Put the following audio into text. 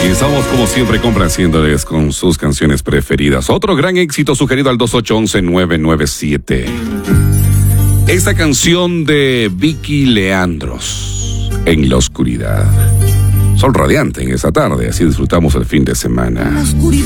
Y estamos como siempre complaciéndoles con sus canciones preferidas. Otro gran éxito sugerido al 2811-997. Esta canción de Vicky Leandros, En la oscuridad. Sol radiante en esta tarde, así disfrutamos el fin de semana.